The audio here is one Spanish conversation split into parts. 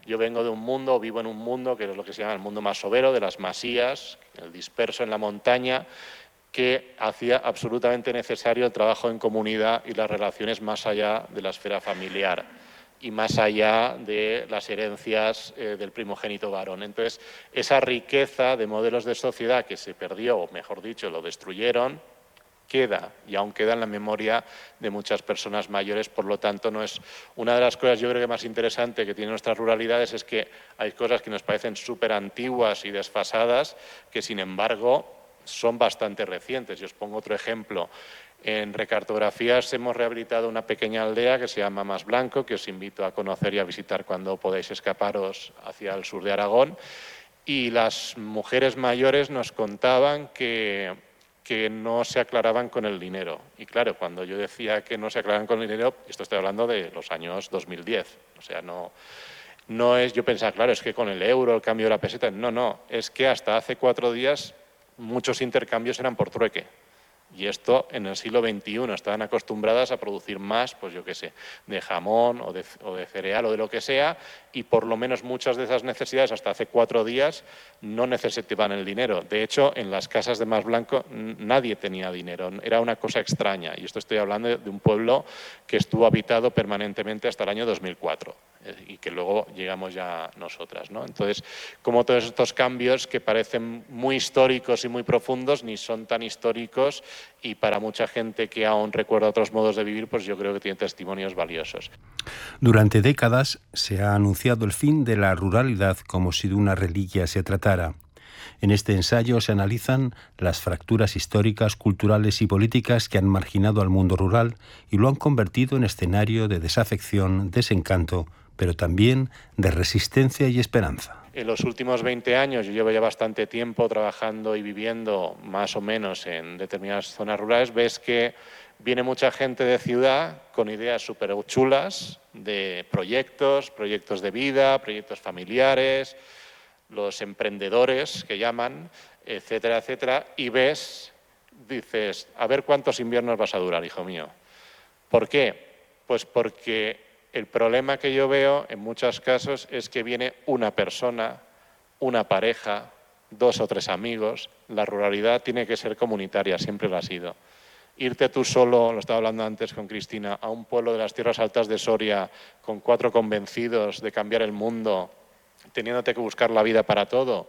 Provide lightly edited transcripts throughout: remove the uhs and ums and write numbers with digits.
Yo vengo de un mundo, vivo en un mundo que es lo que se llama el mundo masovero, de las masías, el disperso en la montaña, que hacía absolutamente necesario el trabajo en comunidad y las relaciones más allá de la esfera familiar y más allá de las herencias del primogénito varón. Entonces, esa riqueza de modelos de sociedad que se perdió, o mejor dicho, lo destruyeron, queda y aún queda en la memoria de muchas personas mayores. Por lo tanto, no es una de las cosas, yo creo que más interesante que tienen nuestras ruralidades, es que hay cosas que nos parecen súper antiguas y desfasadas que, sin embargo, son bastante recientes. Yo os pongo otro ejemplo. En Recartografías hemos rehabilitado una pequeña aldea que se llama Mas Blanco, que os invito a conocer y a visitar cuando podáis escaparos hacia el sur de Aragón. Y las mujeres mayores nos contaban que no se aclaraban con el dinero. Y claro, cuando yo decía que no se aclaraban con el dinero, esto estoy hablando de los años 2010. O sea, no es, yo pensaba, claro, es que con el euro, el cambio de la peseta, no, es que hasta hace 4 días muchos intercambios eran por trueque. Y esto en el siglo XXI estaban acostumbradas a producir más, pues yo qué sé, de jamón o de cereal o de lo que sea, y por lo menos muchas de esas necesidades hasta hace 4 días no necesitaban el dinero. De hecho, en las casas de Mas Blanco nadie tenía dinero, era una cosa extraña. Y esto estoy hablando de un pueblo que estuvo habitado permanentemente hasta el año 2004 y que luego llegamos ya nosotras, ¿no? Entonces, como todos estos cambios que parecen muy históricos y muy profundos, ni son tan históricos, y para mucha gente que aún recuerda otros modos de vivir, pues yo creo que tienen testimonios valiosos. Durante décadas se ha anunciado el fin de la ruralidad como si de una reliquia se tratara. En este ensayo se analizan las fracturas históricas, culturales y políticas que han marginado al mundo rural y lo han convertido en escenario de desafección, desencanto, pero también de resistencia y esperanza. En los últimos 20 años, yo llevo ya bastante tiempo trabajando y viviendo más o menos en determinadas zonas rurales, ves que viene mucha gente de ciudad con ideas súper chulas de proyectos de vida, proyectos familiares, los emprendedores que llaman, etcétera, etcétera, y dices, a ver cuántos inviernos vas a durar, hijo mío. ¿Por qué? Pues porque el problema que yo veo en muchos casos es que viene una persona, una pareja, 2 o 3 amigos. La ruralidad tiene que ser comunitaria, siempre lo ha sido. Irte tú solo, lo estaba hablando antes con Cristina, a un pueblo de las tierras altas de Soria con 4 convencidos de cambiar el mundo, teniéndote que buscar la vida para todo,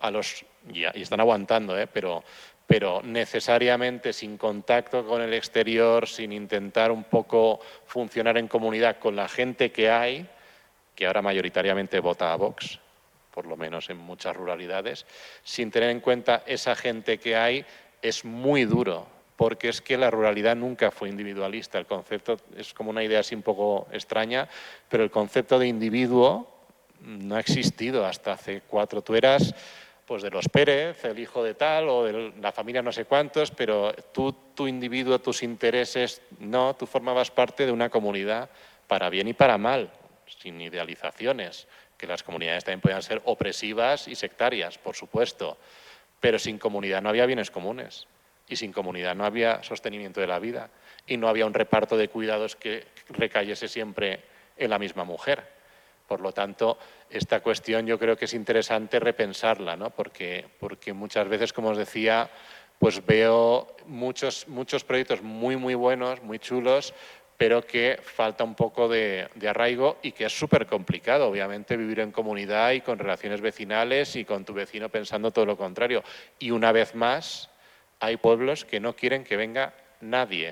y están aguantando, pero necesariamente sin contacto con el exterior, sin intentar un poco funcionar en comunidad con la gente que hay, que ahora mayoritariamente vota a Vox, por lo menos en muchas ruralidades, sin tener en cuenta esa gente que hay, es muy duro, porque es que la ruralidad nunca fue individualista. El concepto es como una idea así un poco extraña, pero el concepto de individuo no ha existido hasta hace 4. Tú eras pues de los Pérez, el hijo de tal, o de la familia no sé cuántos, pero tú, tu individuo, tus intereses, no, tú formabas parte de una comunidad para bien y para mal, sin idealizaciones, que las comunidades también podían ser opresivas y sectarias, por supuesto, pero sin comunidad no había bienes comunes, y sin comunidad no había sostenimiento de la vida, y no había un reparto de cuidados que recayese siempre en la misma mujer. Por lo tanto, esta cuestión yo creo que es interesante repensarla, ¿no? Porque muchas veces, como os decía, pues veo muchos proyectos muy, muy buenos, muy chulos, pero que falta un poco de arraigo y que es súper complicado, obviamente, vivir en comunidad y con relaciones vecinales y con tu vecino pensando todo lo contrario. Y una vez más, hay pueblos que no quieren que venga nadie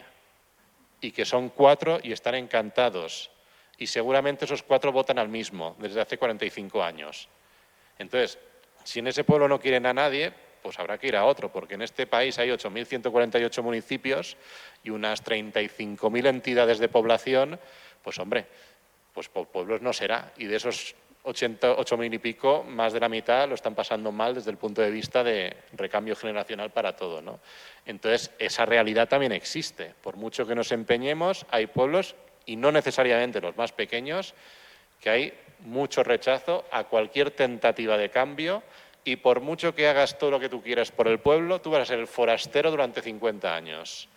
y que son 4 y están encantados. Y seguramente esos 4 votan al mismo desde hace 45 años. Entonces, si en ese pueblo no quieren a nadie, pues habrá que ir a otro, porque en este país hay 8.148 municipios y unas 35.000 entidades de población, pues hombre, pues por pueblos no será. Y de esos 8.000 y pico, más de la mitad lo están pasando mal desde el punto de vista de recambio generacional para todo, ¿no? Entonces, esa realidad también existe. Por mucho que nos empeñemos, hay pueblos, y no necesariamente los más pequeños, que hay mucho rechazo a cualquier tentativa de cambio, y por mucho que hagas todo lo que tú quieras por el pueblo, tú vas a ser el forastero durante 50 años.